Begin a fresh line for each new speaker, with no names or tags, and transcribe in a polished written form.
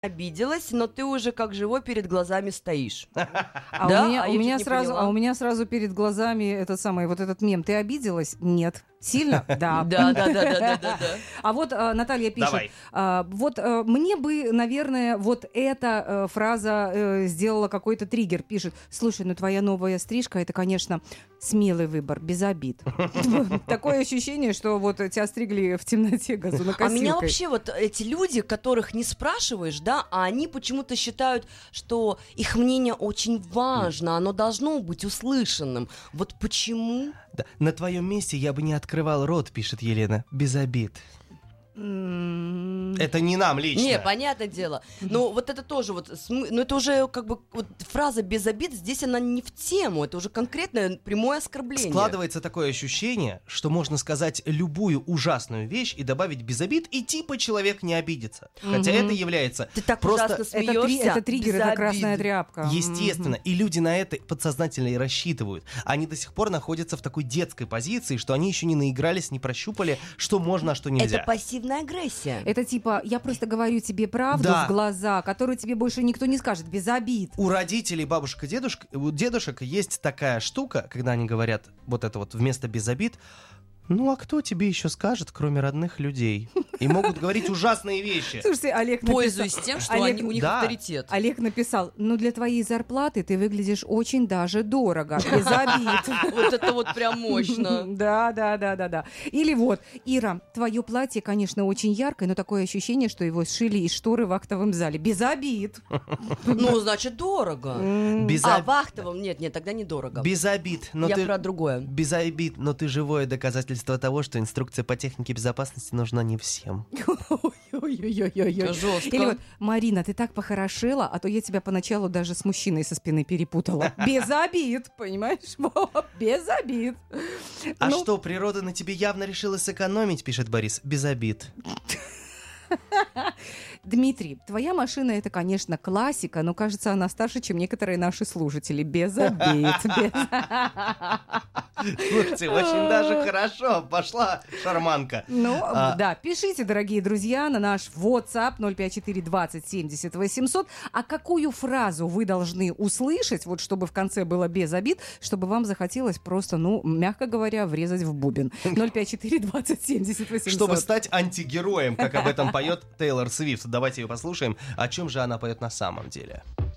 обиделась, но ты уже как живой перед глазами стоишь.
А
Да?
у меня,
А
у
я
меня
чуть не
сразу,
поняла.
а у меня сразу перед глазами вот этот мем. Ты обиделась? Нет. Сильно? Да.
Да.
А вот Наталья пишет,
Давай.
мне бы, наверное, вот эта фраза сделала какой-то триггер. Пишет: слушай, ну твоя новая стрижка, это, конечно, смелый выбор, без обид. Такое ощущение, что вот тебя стригли в темноте
А
газонокосилкой.
меня вообще вот эти люди, которых не спрашиваешь, да, а они почему-то считают, что их мнение очень важно, оно должно быть услышанным. Вот почему?
Да, на твоем месте я бы не открывал рот, пишет Елена, без обид. Это не нам лично.
Не, понятное дело. Но вот это тоже вот, ну это уже как бы вот фраза без обид, здесь она не в тему, это уже конкретное прямое оскорбление.
Складывается такое ощущение, что можно сказать любую ужасную вещь и добавить без обид, и типа человек не обидится. Хотя это является
Ты так
просто
ужасно смеешься.
Это триггер,
без
это
обид.
красная тряпка.
естественно. И люди на это подсознательно и рассчитывают. Они до сих пор находятся в такой детской позиции, что они еще не наигрались, не прощупали, что можно, а что нельзя.
Это пассивная агрессия.
Это типа, я просто говорю тебе правду
Да.
в глаза, которую тебе больше никто не скажет, без обид.
У родителей, бабушек и дедушек есть такая штука, когда они говорят вот это вот вместо без обид: ну а кто тебе еще скажет, кроме родных людей? И могут говорить ужасные вещи.
Слушайте, Олег написал...
Пользуясь тем, что
Олег-
у них
Да.
авторитет.
Олег написал: ну для твоей зарплаты ты выглядишь очень даже дорого, без обид.
Вот это вот прям мощно.
Да. Или вот: Ира, твое платье, конечно, очень яркое, но такое ощущение, что его сшили из шторы в актовом зале. Без обид.
Ну, значит, дорого.
Без
А,
об-
вахтовом? Нет, тогда недорого.
Без обид. Но
Я
ты...
про другое.
Без обид, но ты живое доказательство того, что инструкция по технике безопасности нужна не всем.
Ой-ой-ой-ой-ой.
Жестко.
Или вот: Марина, ты так похорошела, а то я тебя поначалу даже с мужчиной со спины перепутала. Без обид, понимаешь? Вот, без обид.
А
Ну,
что, природа на тебе явно решила сэкономить, пишет Борис. Без обид.
Дмитрий, твоя машина — это, конечно, классика, но, кажется, она старше, чем некоторые наши слушатели. Без обид.
Слушайте, очень даже хорошо. Пошла шарманка.
Ну, да, пишите, дорогие друзья, на наш WhatsApp 054 20 70 800. А какую фразу вы должны услышать, вот чтобы в конце было без обид, чтобы вам захотелось просто, ну, мягко говоря, врезать в бубен? 054 20 70 800.
Чтобы стать антигероем, как об этом поет Тейлор Свифт. Давайте ее послушаем. О чем же она поет на самом деле?